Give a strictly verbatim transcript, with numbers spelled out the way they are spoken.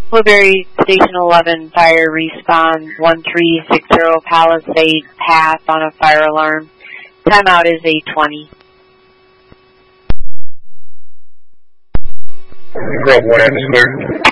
Blueberry Station eleven, fire respawn one three six zero Palisade Path on a fire alarm. Timeout is eight twenty. Grove one is clear.